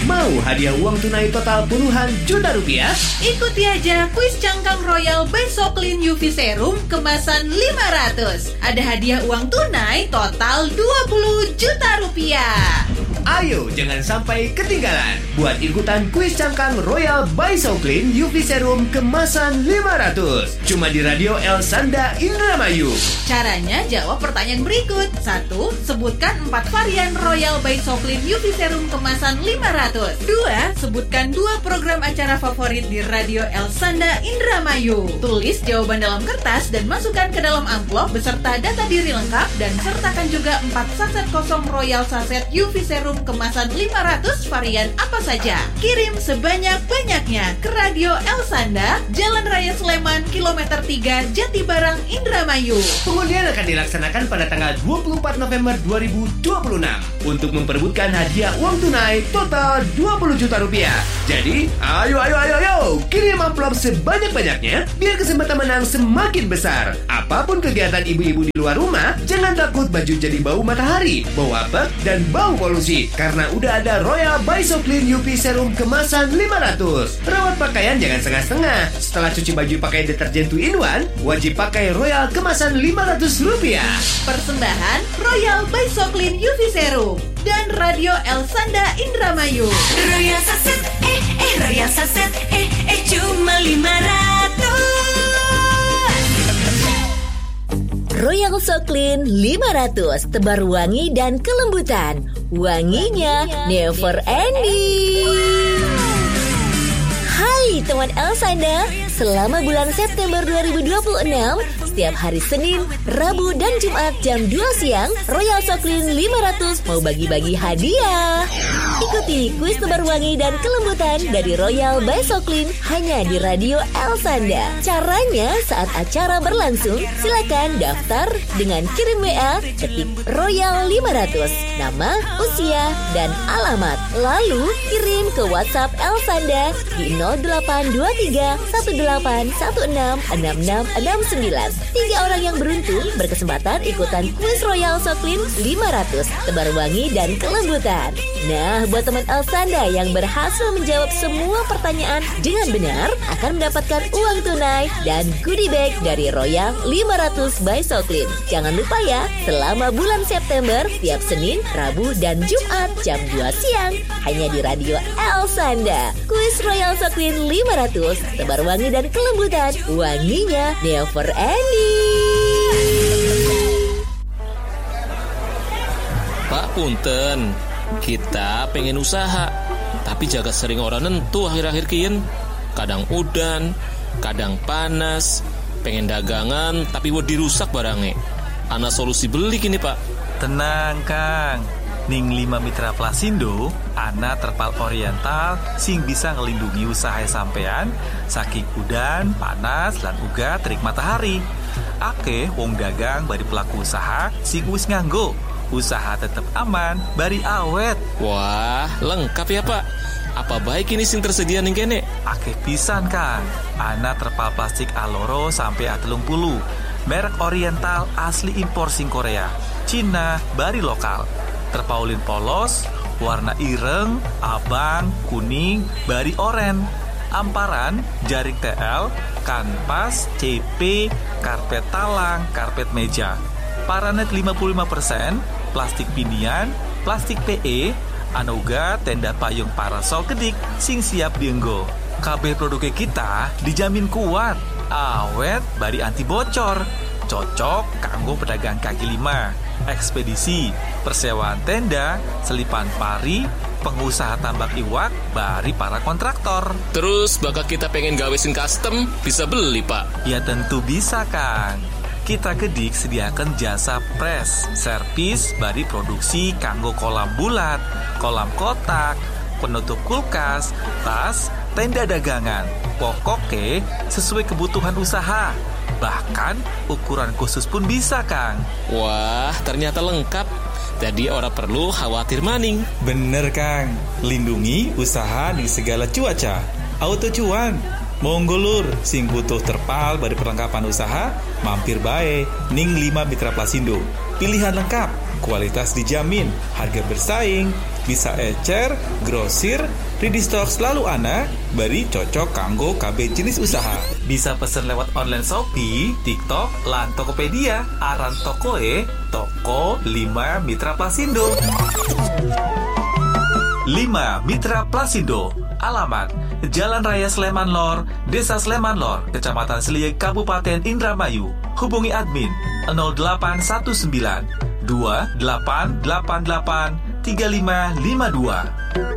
Mau hadiah uang tunai total puluhan juta rupiah? Ikuti aja kuis cangkang Royal by Soklin UV Serum kemasan 500. Ada hadiah uang tunai total 20 juta rupiah. Ayo, jangan sampai ketinggalan. Buat ikutan kuis cangkang Royal by Soklin UV Serum kemasan 500. Cuma di Radio El Sanda Indramayu. Caranya jawab pertanyaan berikut. 1. Sebutkan 4 varian Royal by Soklin UV Serum kemasan 500. 2. Sebutkan 2 program acara favorit di Radio El Sanda Indramayu. Tulis jawaban dalam kertas dan masukkan ke dalam amplop beserta data diri lengkap dan sertakan juga 4 saset kosong Royal Saset UV Serum kemasan 500 varian apa saja. Kirim sebanyak-banyaknya ke Radio El Sanda, Jalan Raya Sleman, Kilometer 3, Jatibarang, Indramayu. Pengundian akan dilaksanakan pada tanggal 24 November 2026 untuk memperebutkan hadiah uang tunai total 20 juta rupiah. Jadi, ayo, kirim amplop sebanyak-banyaknya biar kesempatan menang semakin besar. Apapun kegiatan ibu-ibu di luar rumah, jangan takut baju jadi bau matahari, bau apek, dan bau polusi. Karena udah ada Royal by Soklin UV Serum kemasan 500. Rawat pakaian jangan setengah-setengah. Setelah cuci baju pakai deterjen 2-in-1, wajib pakai Royal kemasan 500 rupiah. Persembahan Royal by Soklin UV Serum dan Radio El Sanda Indramayu. Royal Saset, Royal Saset, cuma 500. Royal Soklin 500, tebar wangi dan kelembutan. Wanginya never ending. Hai teman El Sanda, selama bulan September 2026, setiap hari Senin, Rabu, dan Jumat jam 2 siang, Royal Soklin 500 mau bagi-bagi hadiah. Ikuti kuis tebar wangi dan kelembutan dari Royal by Soklin hanya di Radio El Sanda. Caranya saat acara berlangsung, silakan daftar dengan kirim WA, ketik Royal 500, nama, usia, dan alamat. Lalu kirim ke WhatsApp El Sanda di 0823 1816 6669. 3 orang yang beruntung berkesempatan ikutan kuis Royal Soklin 500, tebar wangi dan kelembutan. Nah, buat teman El Sanda yang berhasil menjawab semua pertanyaan dengan benar akan mendapatkan uang tunai dan goodie bag dari Royal 500 by Soklin. Jangan lupa ya, selama bulan September tiap Senin, Rabu, dan Jumat jam 2 siang hanya di Radio El Sanda. Kuis Royal Soklin 500, tebar wangi dan kelembutan. Wanginya never ending. Pak punten, kita pengen usaha, tapi jaga sering orang nentu akhir-akhir kian. Kadang udan, kadang panas. Pengen dagangan, tapi wedi rusak barangnya. Ana solusi beli kini Pak. Tenang Kang, Ning 5 Mitra Plasindo, ana terpal oriental sing bisa ngelindungi usaha sampean saking udan, panas, lan uga terik matahari. Ake wong dagang bari pelaku usaha sing wis nganggo usaha tetap aman, bari awet. Wah, lengkap ya Pak. Apa baik ini sing tersedia ning kene? Akeh pisan Kang. Ana terpal plastik Aloro sampai A30. Merek oriental asli impor sing Korea, Cina, bari lokal. Terpaulin polos, warna ireng, abang, kuning, bari oren. Amparan, jaring TL, kanvas, CP, karpet talang, karpet meja. Paranet 55%, plastik pinian, plastik PE, anuga tenda payung parasol kedik sing siap dienggo. Kabeh produknya kita dijamin kuat, awet, bari anti bocor. Cocok kanggo pedagang kaki lima, ekspedisi, persewaan tenda, selipan pari, pengusaha tambak iwak, bari para kontraktor. Terus bakal kita pengen gawe sing custom, bisa beli Pak? Ya tentu bisa Kang. Kita Kedik sediakan jasa press, servis, bari produksi kanggo kolam bulat, kolam kotak, penutup kulkas, tas, tenda dagangan. Pokoknya sesuai kebutuhan usaha. Bahkan ukuran khusus pun bisa Kang. Wah, ternyata lengkap. Jadi orang perlu khawatir maning. Bener Kang, lindungi usaha di segala cuaca. Auto cuan. Monggo lur, sing butuh terpal bari perlengkapan usaha, mampir bae Ning 5 Mitra Plasindo. Pilihan lengkap, kualitas dijamin, harga bersaing, Bisa ecer, grosir, ready stock selalu ana, bari cocok kanggo KB jenis usaha. Bisa pesen lewat online Shopee, TikTok, lan Tokopedia. Aran tokoe, Toko 5 Mitra Plasindo. 5 Mitra Plasindo. Alamat Jalan Raya Sleman Lor, Desa Sleman Lor, Kecamatan Seliek, Kabupaten Indramayu. Hubungi admin 0819 2888 3552.